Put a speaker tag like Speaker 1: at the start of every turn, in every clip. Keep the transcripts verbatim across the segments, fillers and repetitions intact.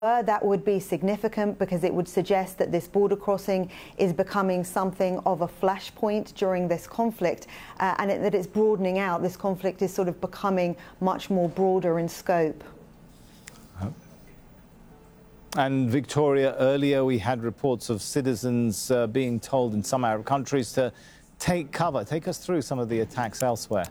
Speaker 1: That would be significant because it would suggest that this border crossing is becoming something of a flashpoint during this conflict, uh, and it, that it's broadening out. This conflict is sort of becoming much more broader in scope.
Speaker 2: And Victoria, earlier we had reports of citizens uh, being told in some Arab countries to take cover. Take us through some of the attacks elsewhere.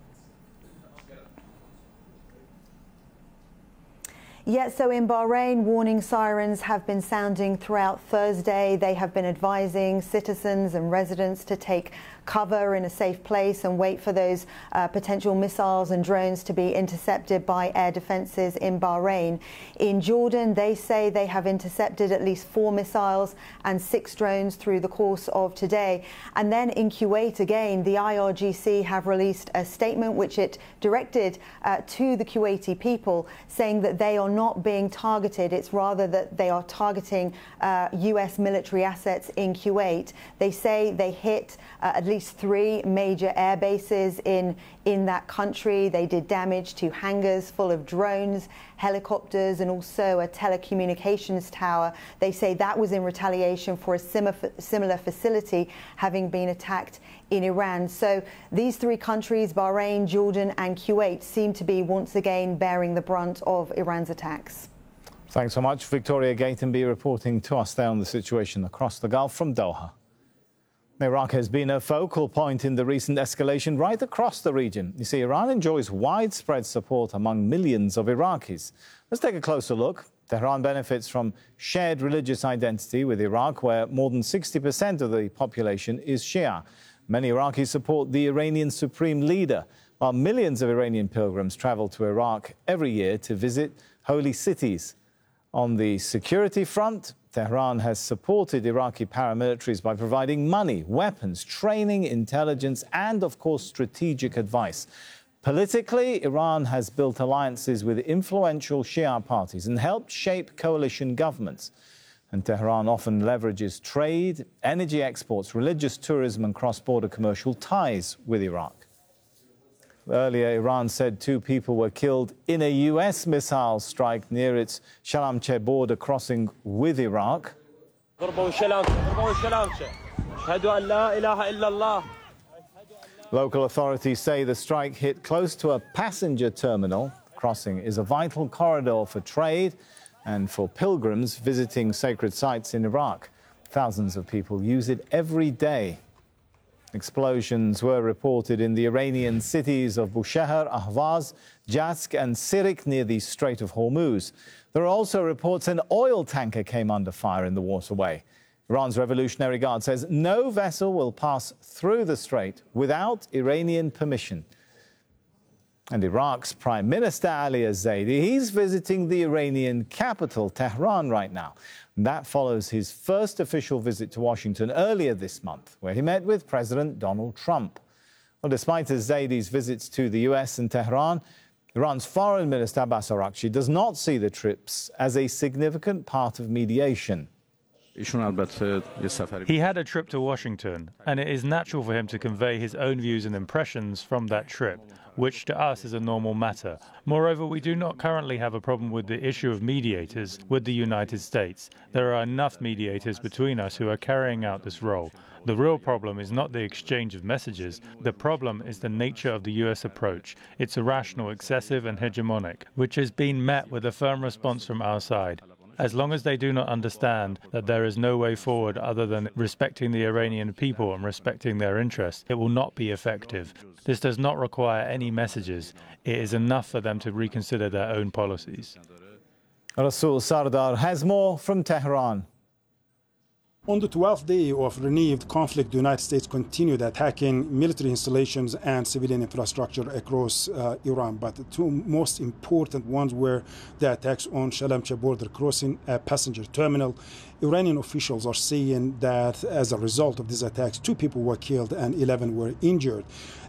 Speaker 1: Yeah, so in Bahrain, warning sirens have been sounding throughout Thursday. They have been advising citizens and residents to take cover in a safe place and wait for those uh, potential missiles and drones to be intercepted by air defences in Bahrain. In Jordan, they say they have intercepted at least four missiles and six drones through the course of today. And then in Kuwait, again, the I R G C have released a statement which it directed uh, to the Kuwaiti people, saying that they are not being targeted. It's rather that they are targeting uh, U S military assets in Kuwait. They say they hit uh, at least three major air bases in, in that country. They did damage to hangars full of drones, helicopters, and also a telecommunications tower. They say that was in retaliation for a similar, similar facility having been attacked in Iran. So these three countries, Bahrain, Jordan and Kuwait, seem to be once again bearing the brunt of Iran's attacks.
Speaker 2: Thanks so much. Victoria Gatenby reporting to us there on the situation across the Gulf from Doha. Iraq has been a focal point in the recent escalation right across the region. You see, Iran enjoys widespread support among millions of Iraqis. Let's take a closer look. Tehran benefits from shared religious identity with Iraq, where more than sixty percent of the population is Shia. Many Iraqis support the Iranian supreme leader, while millions of Iranian pilgrims travel to Iraq every year to visit holy cities. On the security front, Tehran has supported Iraqi paramilitaries by providing money, weapons, training, intelligence, and, of course, strategic advice. Politically, Iran has built alliances with influential Shia parties and helped shape coalition governments. And Tehran often leverages trade, energy exports, religious tourism, and cross-border commercial ties with Iraq. Earlier, Iran said two people were killed in a U S missile strike near its Shalamche border crossing with Iraq. Local authorities say the strike hit close to a passenger terminal. The crossing is a vital corridor for trade and for pilgrims visiting sacred sites in Iraq. Thousands of people use it every day. Explosions were reported in the Iranian cities of Bushehr, Ahvaz, Jask and Sirik near the Strait of Hormuz. There are also reports an oil tanker came under fire in the waterway. Iran's Revolutionary Guard says no vessel will pass through the strait without Iranian permission. And Iraq's Prime Minister Ali al-Zaidi, he's visiting the Iranian capital, Tehran, right now. That follows his first official visit to Washington earlier this month, where he met with President Donald Trump. Well, despite al-Zaidi's visits to the U S and Tehran, Iran's Foreign Minister Abbas Araghchi does not see the trips as a significant part of mediation.
Speaker 3: He had a trip to Washington, and it is natural for him to convey his own views and impressions from that trip, which to us is a normal matter. Moreover, we do not currently have a problem with the issue of mediators with the United States. There are enough mediators between us who are carrying out this role. The real problem is not the exchange of messages. The problem is the nature of the U S approach. It's irrational, excessive and hegemonic, which has been met with a firm response from our side. As long as they do not understand that there is no way forward other than respecting the Iranian people and respecting their interests, it will not be effective. This does not require any messages. It is enough for them to reconsider their own policies.
Speaker 2: Rasul Sardar has more from Tehran.
Speaker 4: On the twelfth day of renewed conflict, the United States continued attacking military installations and civilian infrastructure across uh, Iran. But the two most important ones were the attacks on Shalamche border crossing, a passenger terminal. Iranian officials are saying that as a result of these attacks, two people were killed and eleven were injured.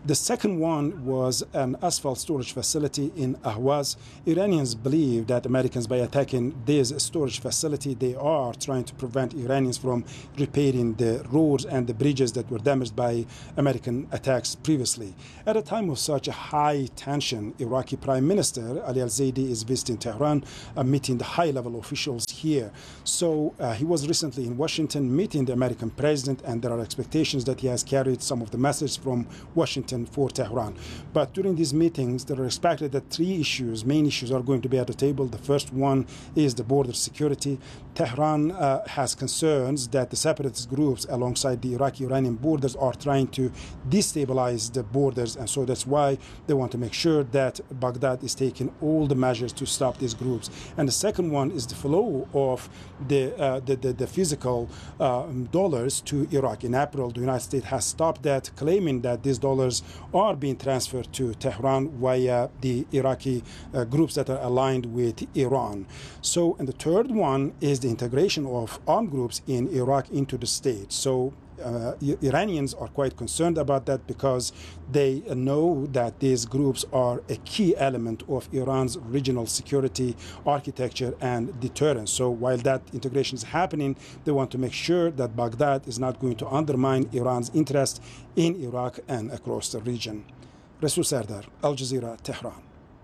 Speaker 4: The second one was an asphalt storage facility in Ahwaz. Iranians believe that Americans, by attacking this storage facility, they are trying to prevent Iranians from repairing the roads and the bridges that were damaged by American attacks previously. At a time of such a high tension, Iraqi Prime Minister Ali al-Zaidi is visiting Tehran, uh, meeting the high-level officials here. So uh, he was recently in Washington meeting the American president, and there are expectations that he has carried some of the message from Washington for Tehran. But during these meetings, there are expected that three issues, main issues, are going to be at the table. The first one is the border security. Tehran uh, has concerns that the separatist groups alongside the Iraqi-Iranian borders are trying to destabilize the borders, and so that's why they want to make sure that Baghdad is taking all the measures to stop these groups. And the second one is the flow of the, uh, the, the, the physical uh, dollars to Iraq. In April, the United States has stopped that, claiming that these dollars are being transferred to Tehran via the Iraqi uh, groups that are aligned with Iran. So, and the third one is the integration of armed groups in Iraq into the state. So uh, Iranians are quite concerned about that because they know that these groups are a key element of Iran's regional security architecture and deterrence. So while that integration is happening, they want to make sure that Baghdad is not going to undermine Iran's interest in Iraq and across the region. Rasul Sardar, Al Jazeera, Tehran.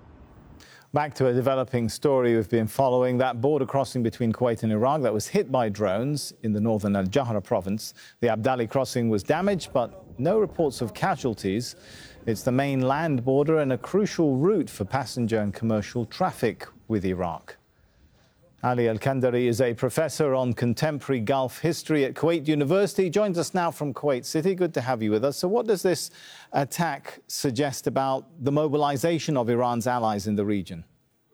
Speaker 2: Back to a developing story we've been following, that border crossing between Kuwait and Iraq that was hit by drones in the northern Al-Jahra province. The Abdali crossing was damaged, but no reports of casualties. It's the main land border and a crucial route for passenger and commercial traffic with Iraq. Ali Al-Kandari is a professor on contemporary Gulf history at Kuwait University. He joins us now from Kuwait City. Good to have you with us. So what does this attack suggest about the mobilization of Iran's allies in the region?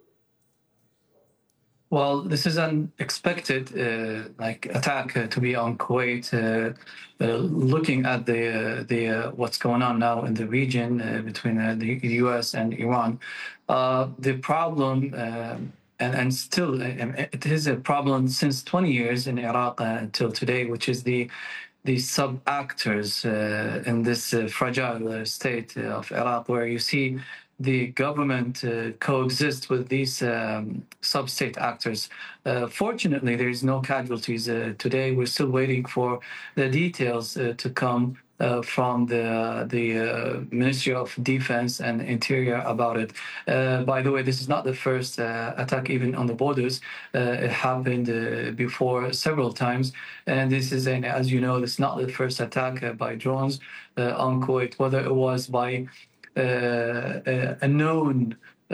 Speaker 5: Well, this is an expected uh, like attack uh, to be on Kuwait. Uh, uh, looking at the uh, the uh, what's going on now in the region uh, between uh, the U S and Iran, uh, the problem. Uh, And, and still, it is a problem since twenty years in Iraq uh, until today, which is the the sub-actors uh, in this uh, fragile uh, state of Iraq, where you see the government uh, coexist with these um, sub-state actors. Uh, fortunately, there is no casualties uh, today. We're still waiting for the details uh, to come Uh, from the the uh, Ministry of Defense and Interior about it. Uh, by the way, this is not the first uh, attack even on the borders. Uh, it happened uh, before several times, and this is, an, as you know, this is not the first attack uh, by drones uh, on Kuwait, whether it was by uh, a known Uh,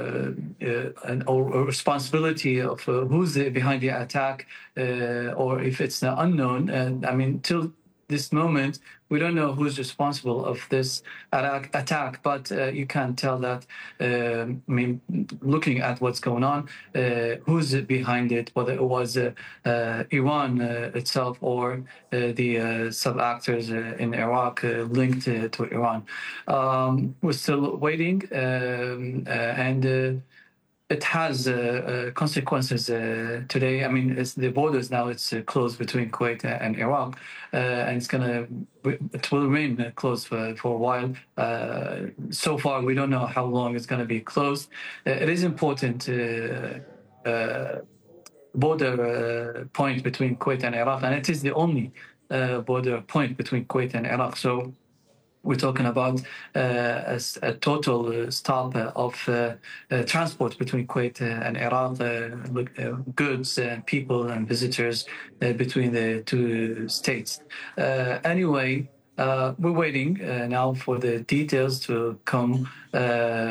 Speaker 5: uh, an, or, or responsibility of uh, who's the, behind the attack, uh, or if it's uh, unknown. And I mean, till this moment, we don't know who's responsible of this attack, but uh, you can tell that, uh, I mean, looking at what's going on, uh, who's behind it, whether it was uh, uh, Iran uh, itself or uh, the uh, sub-actors uh, in Iraq uh, linked uh, to Iran. Um, we're still waiting, um, uh, and uh, it has uh, uh, consequences uh, today. I mean, it's the borders now, it's uh, closed between Kuwait and Iraq, uh, and it's going to, it will remain closed for, for a while. Uh, so far, we don't know how long it's going to be closed. Uh, it is important uh, uh, border uh, point between Kuwait and Iraq, and it is the only uh, border point between Kuwait and Iraq. So we're talking about uh, a, a total uh, stop uh, of uh, uh, transport between Kuwait uh, and Iraq, uh, uh, goods and people and visitors uh, between the two states. Uh, anyway, uh, we're waiting uh, now for the details to come uh,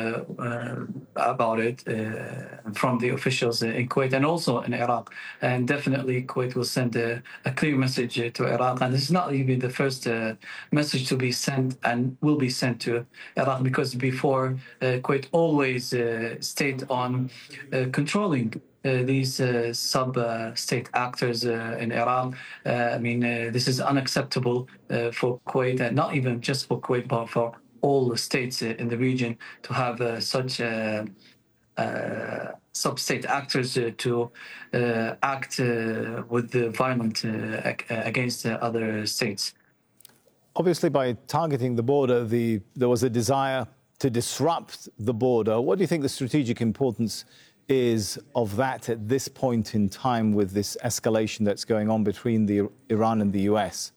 Speaker 5: uh, about it uh, from the officials in Kuwait and also in Iraq. And definitely Kuwait will send a, a clear message to Iraq. And this is not even the first uh, message to be sent and will be sent to Iraq, because before uh, Kuwait always uh, stayed on uh, controlling Uh, these uh, sub-state uh, actors uh, in Iran. Uh, I mean, uh, this is unacceptable uh, for Kuwait, and not even just for Kuwait, but for all the states uh, in the region to have uh, such uh, uh, sub-state actors uh, to uh, act uh, with the violence uh, against uh, other states.
Speaker 2: obviously, by targeting the border, the, there was a desire to disrupt the border. What do you think the strategic importance is of that at this point in time with this escalation that's going on between the Iran and the U S?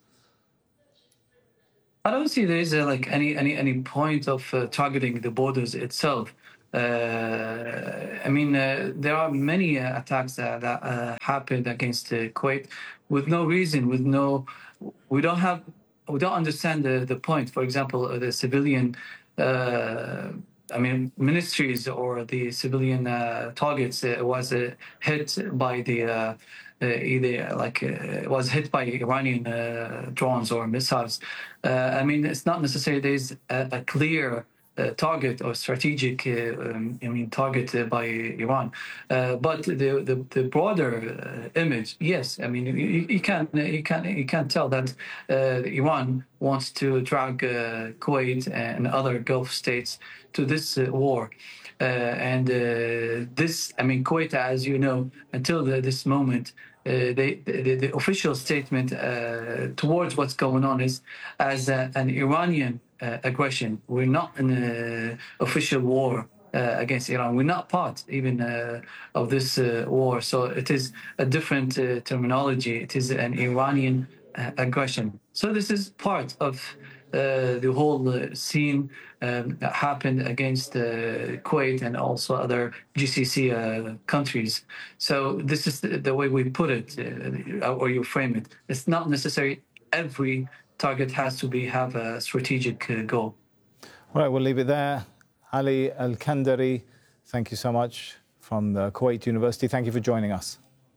Speaker 5: I don't see there is uh, like any any any point of uh, targeting the borders itself. Uh, I mean, uh, there are many uh, attacks uh, that uh, happened against uh, Kuwait with no reason, with no. We don't have. We don't understand the the point. For example, uh, the civilian. Uh, I mean, ministries or the civilian uh, targets uh, was uh, hit by the. Uh, Uh, either like uh, was hit by Iranian uh, drones or missiles. Uh, I mean, it's not necessarily there's a, a clear uh, target or strategic, uh, um, I mean, target uh, by Iran. Uh, but the, the the broader uh, image, yes. I mean, you, you can you can you can tell that uh, Iran wants to drag uh, Kuwait and other Gulf states to this uh, war. Uh, and uh, this, I mean, Kuwait, as you know, until the, this moment, uh, they, the, the official statement uh, towards what's going on is as a, an Iranian uh, aggression. We're not in an official war uh, against Iran. We're not part even uh, of this uh, war. So it is a different uh, terminology. It is an Iranian uh, aggression. So this is part of Uh, the whole uh, scene um, that happened against uh, Kuwait and also other G C C uh, countries. So this is the, the way we put it, uh, or you frame it. It's not necessary every target has to be have a strategic uh, goal.
Speaker 2: All right, we'll leave it there. Ali Al-Kandari, thank you so much from the Kuwait University. Thank you for joining us.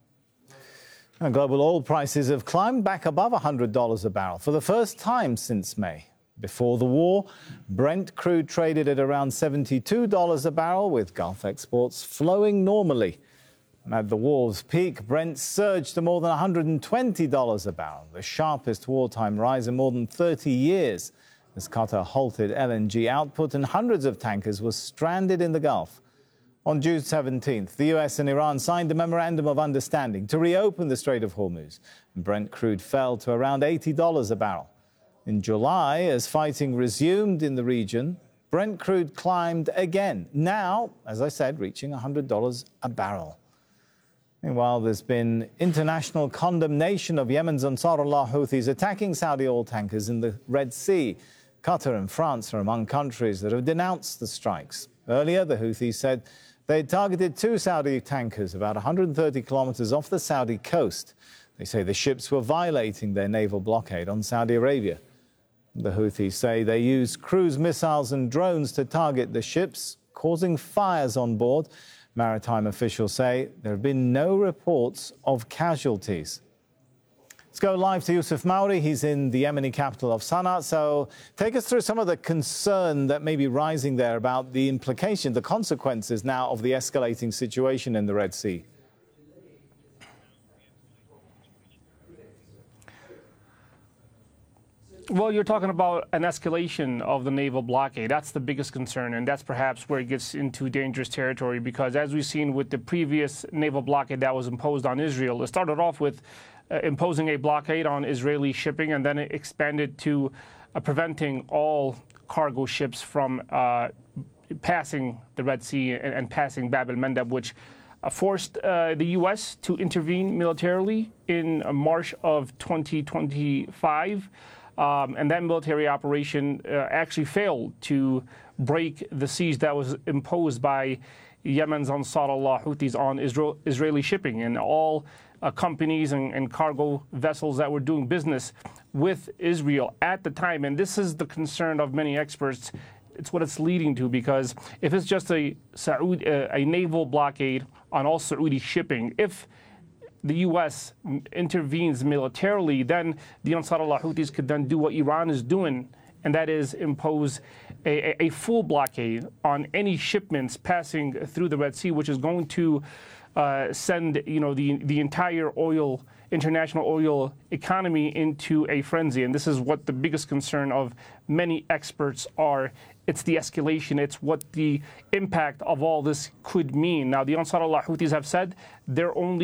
Speaker 2: And global oil prices have climbed back above one hundred dollars a barrel for the first time since May. Before the war, Brent crude traded at around seventy-two dollars a barrel, with Gulf exports flowing normally. At the war's peak, Brent surged to more than one hundred twenty dollars a barrel, the sharpest wartime rise in more than thirty years, as Qatar halted L N G output and hundreds of tankers were stranded in the Gulf. On June seventeenth, the U S and Iran signed a memorandum of understanding to reopen the Strait of Hormuz. Brent crude fell to around eighty dollars a barrel. In July, as fighting resumed in the region, Brent crude climbed again, now, as I said, reaching one hundred dollars a barrel. Meanwhile, there's been international condemnation of Yemen's Ansarullah Houthis attacking Saudi oil tankers in the Red Sea. Qatar and France are among countries that have denounced the strikes. Earlier, the Houthis said they targeted two Saudi tankers about one hundred thirty kilometers off the Saudi coast. They say the ships were violating their naval blockade on Saudi Arabia. The Houthis say they used cruise missiles and drones to target the ships, causing fires on board. Maritime officials say there have been no reports of casualties. Let's go live to Yusuf Mauri. He's in the Yemeni capital of Sana'a. So take us through some of the concern that may be rising there about the implication, the consequences now of the escalating situation in the Red Sea.
Speaker 6: Well, you're talking about an escalation of the naval blockade. That's the biggest concern, and that's perhaps where it gets into dangerous territory, because as we've seen with the previous naval blockade that was imposed on Israel, it started off with uh, imposing a blockade on Israeli shipping, and then it expanded to uh, preventing all cargo ships from uh, passing the Red Sea and, and passing Bab el-Mandeb, which uh, forced uh, the U S to intervene militarily in uh, March of twenty twenty-five. Um, and that military operation uh, actually failed to break the siege that was imposed by Yemen's Ansarullah Houthis on Israel, Israeli shipping and all uh, companies and, and cargo vessels that were doing business with Israel at the time. And this is the concern of many experts. It's what it's leading to, because if it's just a, Saudi, uh, a naval blockade on all Saudi shipping, if the U S intervenes militarily, then the Ansarullah Houthis could then do what Iran is doing, and that is impose a, a full blockade on any shipments passing through the Red Sea, which is going to uh, send, you know, the the entire oil, international oil economy into a frenzy. And this is what the biggest concern of many experts are. It's the escalation. It's what the impact of all this could mean. Now, the Ansarullah Houthis have said they're only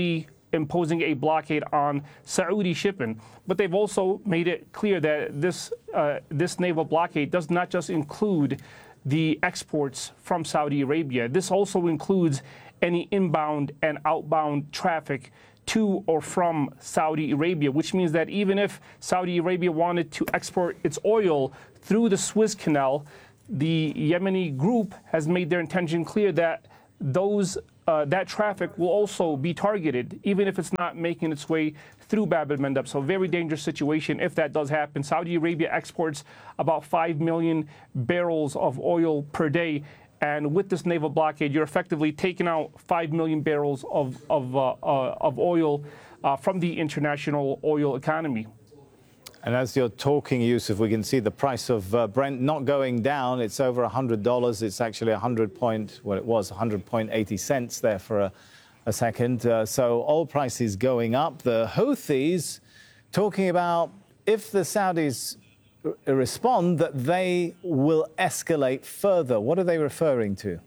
Speaker 6: imposing a blockade on Saudi shipping. But they've also made it clear that this uh, this naval blockade does not just include the exports from Saudi Arabia. This also includes any inbound and outbound traffic to or from Saudi Arabia, which means that even if Saudi Arabia wanted to export its oil through the Suez Canal, the Yemeni group has made their intention clear that those uh, that traffic will also be targeted, even if it's not making its way through Bab el-Mandab. So a very dangerous situation if that does happen. Saudi Arabia exports about five million barrels of oil per day. And with this naval blockade, you're effectively taking out five million barrels of, of, uh, uh, of oil uh, from the international oil economy.
Speaker 2: And as you're talking, Yusuf, we can see the price of uh, Brent not going down. It's over one hundred dollars. It's actually one hundred point, well, it was one hundred point eight zero cents there for a, a second. Uh, so oil prices going up. The Houthis talking about if the Saudis respond, that they will escalate further. What are they referring to?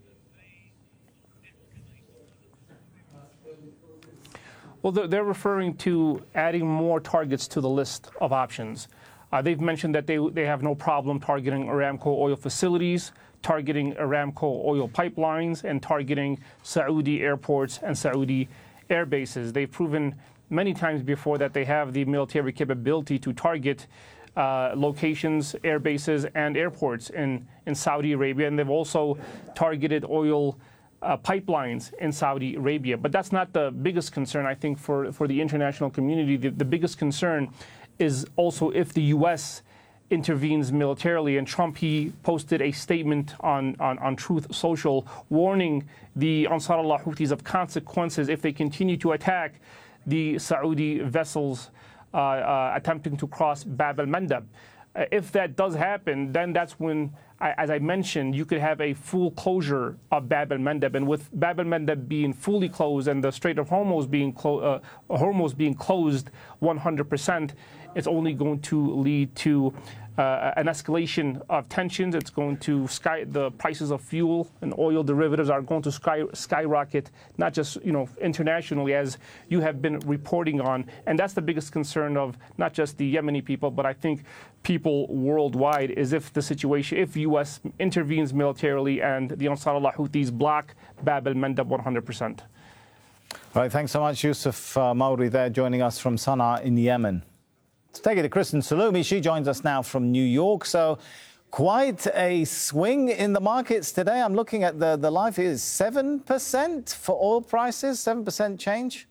Speaker 6: Well, they're referring to adding more targets to the list of options. Uh, they've mentioned that they, they have no problem targeting Aramco oil facilities, targeting Aramco oil pipelines, and targeting Saudi airports and Saudi air bases. They've proven many times before that they have the military capability to target uh, locations, air bases, and airports in, in Saudi Arabia. And they've also targeted oil Uh, pipelines in Saudi Arabia. But that's not the biggest concern, I think, for, for the international community. The, the biggest concern is also if the U S intervenes militarily. And Trump, he posted a statement on, on, on Truth Social warning the Ansar Allah Houthis of consequences if they continue to attack the Saudi vessels uh, uh, attempting to cross Bab el-Mandab. Uh, if that does happen, then that's when, as I mentioned, you could have a full closure of Bab el-Mandab. And with Bab el-Mandab being fully closed and the Strait of Hormuz being, clo uh, Hormuz being closed one hundred percent, it's only going to lead to uh, an escalation of tensions. It's going to sky the prices of fuel and oil derivatives are going to sky skyrocket, not just you know internationally, as you have been reporting on. And that's the biggest concern of not just the Yemeni people, but I think people worldwide, is if the situation, if U S intervenes militarily and the Ansar Allah Houthis block Bab el-Mandab one hundred percent.
Speaker 2: All right, thanks so much, Yusuf uh, Mauri there, joining us from Sana'a in Yemen. Let's take it to Kristen Salumi. She joins us now from New York. So quite a swing in the markets today. I'm looking at the, the live here, seven percent for oil prices, seven percent change.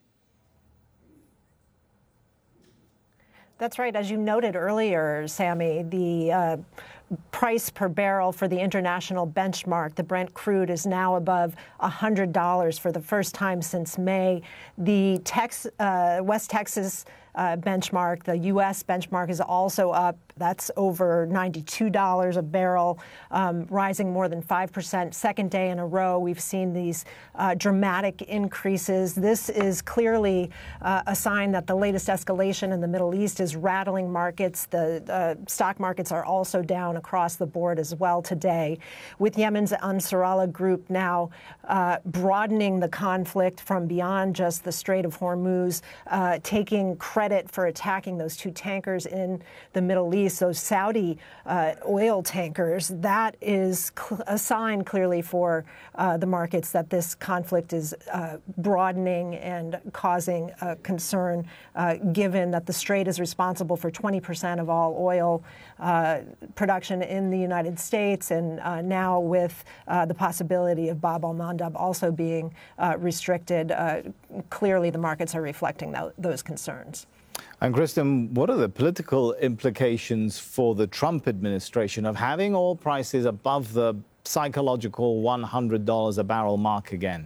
Speaker 7: That's right. As you noted earlier, Sammy, the uh, price per barrel for the international benchmark, the Brent crude, is now above one hundred dollars for the first time since May. The Tex, uh, West Texas uh, benchmark, the U S benchmark, is also up. That's over ninety-two dollars a barrel, um, rising more than five percent. Second day in a row, we've seen these uh, dramatic increases. This is clearly uh, a sign that the latest escalation in the Middle East is rattling markets. The uh, stock markets are also down across the board as well today, with Yemen's Ansar Allah group now uh, broadening the conflict from beyond just the Strait of Hormuz, uh, taking credit for attacking those two tankers in the Middle East. Those Saudi uh, oil tankers, that is a sign clearly for uh, the markets that this conflict is uh, broadening and causing uh, concern, uh, given that the Strait is responsible for twenty percent of all oil uh, production in the United States, and uh, now with uh, the possibility of Bab el-Mandab also being uh, restricted, uh, clearly the markets are reflecting th those concerns.
Speaker 2: And Kristen, what are the political implications for the Trump administration of having oil prices above the psychological one hundred dollars a barrel mark again?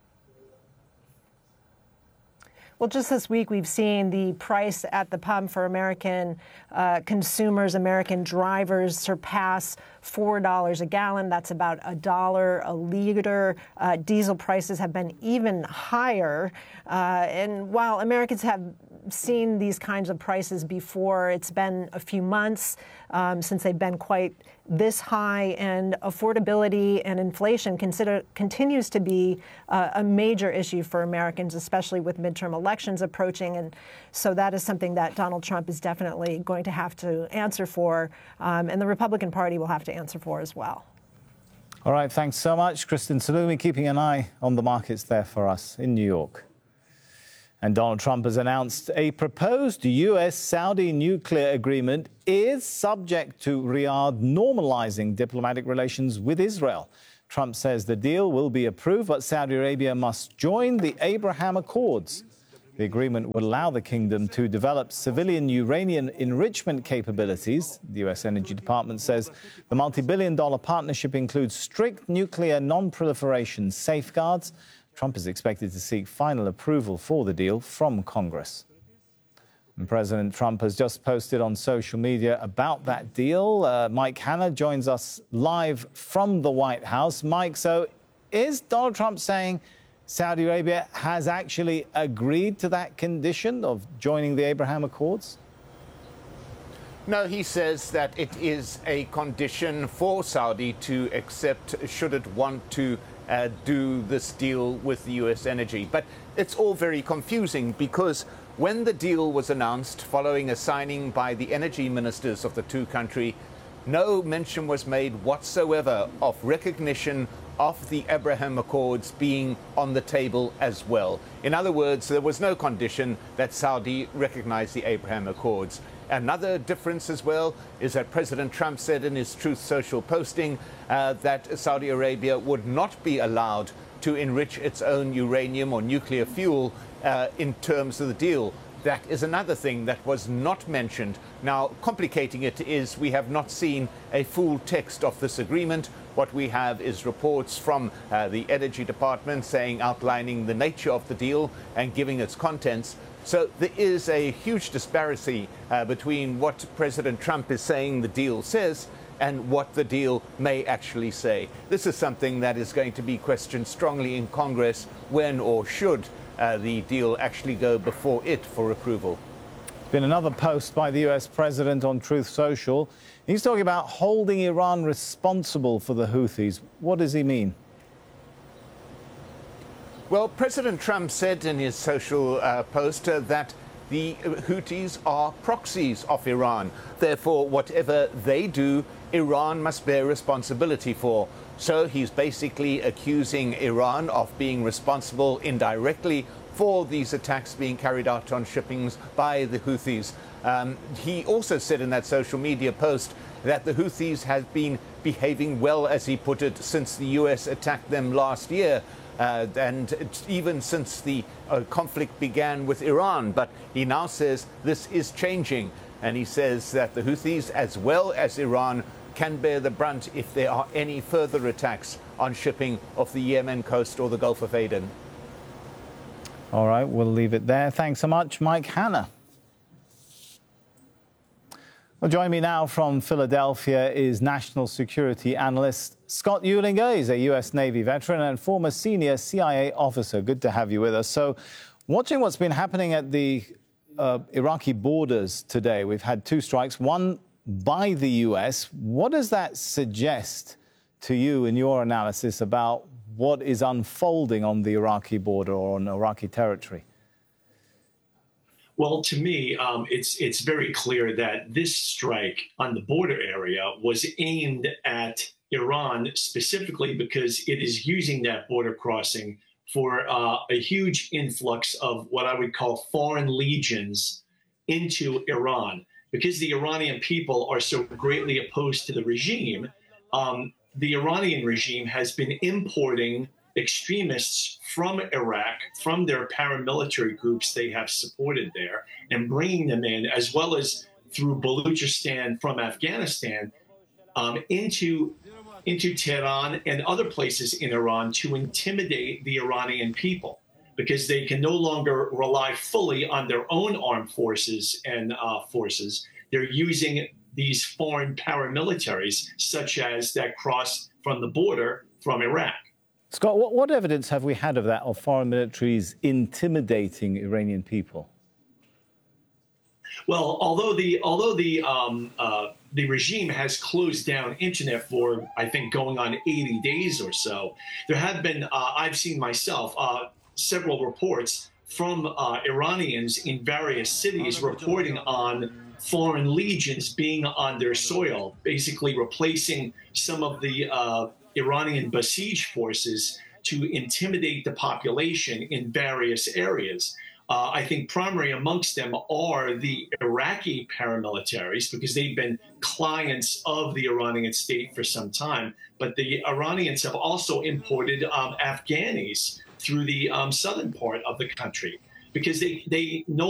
Speaker 7: Well, just this week, we've seen the price at the pump for American uh, consumers, American drivers, surpass four dollars a gallon. That's about a dollar a liter. Uh, diesel prices have been even higher. Uh, and while Americans have seen these kinds of prices before, it's been a few months um, since they've been quite this high, and affordability and inflation consider, continues to be uh, a major issue for Americans, especially with midterm elections. elections approaching, and so that is something that Donald Trump is definitely going to have to answer for, um, and the Republican Party will have to answer for as well.
Speaker 2: All right, thanks so much, Kristen Salumi, keeping an eye on the markets there for us in New York. And Donald Trump has announced a proposed U S-Saudi nuclear agreement is subject to Riyadh normalizing diplomatic relations with Israel. Trump says the deal will be approved, but Saudi Arabia must join the Abraham Accords. The agreement would allow the kingdom to develop civilian uranium enrichment capabilities. The U S Energy Department says the multi-billion dollar partnership includes strict nuclear non-proliferation safeguards. Trump is expected to seek final approval for the deal from Congress. And President Trump has just posted on social media about that deal. Uh, Mike Hanna joins us live from the White House. Mike, so is Donald Trump saying Saudi Arabia has actually agreed to that condition of joining the Abraham Accords?
Speaker 8: No, he says that it is a condition for Saudi to accept should it want to Uh, do this deal with the U S energy. But it's all very confusing because when the deal was announced following a signing by the energy ministers of the two countries, no mention was made whatsoever of recognition of the Abraham Accords being on the table as well. In other words, there was no condition that Saudi recognize the Abraham Accords. Another difference as well is that President Trump said in his Truth Social posting uh, that Saudi Arabia would not be allowed to enrich its own uranium or nuclear fuel uh, in terms of the deal. That is another thing that was not mentioned. Now, complicating it is we have not seen a full text of this agreement. What we have is reports from uh, the Energy Department saying, outlining the nature of the deal and giving its contents. So there is a huge disparity uh, between what President Trump is saying the deal says and what the deal may actually say. This is something that is going to be questioned strongly in Congress when or should uh, the deal actually go before it for approval.
Speaker 2: Been another post by the U S president on Truth Social. He's talking about holding Iran responsible for the Houthis. What does he mean?
Speaker 8: Well, President Trump said in his social uh, post uh, that the Houthis are proxies of Iran. Therefore, whatever they do, Iran must bear responsibility for. So he's basically accusing Iran of being responsible indirectly for these attacks being carried out on shippings by the Houthis. Um, he also said in that social media post that the Houthis have been behaving well, as he put it, since the U S attacked them last year. Uh, and even since the uh, conflict began with Iran. But he now says this is changing. And he says that the Houthis, as well as Iran, can bear the brunt if there are any further attacks on shipping off the Yemen coast or the Gulf of Aden.
Speaker 2: All right, we'll leave it there. Thanks so much, Mike Hanna. Well, join me now from Philadelphia is national security analyst Scott Uehlinger. He's a U S Navy veteran and former senior C I A officer. Good to have you with us. So, watching what's been happening at the uh, Iraqi borders today, we've had two strikes, one by the U S. What does that suggest to you in your analysis about what is unfolding on the Iraqi border or on Iraqi territory?
Speaker 9: Well, to me, um, it's it's very clear that this strike on the border area was aimed at Iran specifically because it is using that border crossing for uh, a huge influx of what I would call foreign legions into Iran. Because the Iranian people are so greatly opposed to the regime, um, the Iranian regime has been importing extremists from Iraq, from their paramilitary groups they have supported there, and bringing them in, as well as through Baluchistan from Afghanistan, um, into, into Tehran and other places in Iran to intimidate the Iranian people, because they can no longer rely fully on their own armed forces and uh, forces. They're using these foreign paramilitaries, such as that cross from the border from Iraq.
Speaker 2: Scott, what, what evidence have we had of that, of foreign militaries intimidating Iranian people?
Speaker 9: Well, although the although the um, uh, the regime has closed down internet for, I think, going on eighty days or so, there have been, uh, I've seen myself, uh, several reports from uh, Iranians in various cities reporting on foreign legions being on their soil, basically replacing some of the uh, Iranian Basij forces to intimidate the population in various areas. Uh, I think primary amongst them are the Iraqi paramilitaries, because they've been clients of the Iranian state for some time. But the Iranians have also imported um, Afghanis through the um, southern part of the country, because they, they no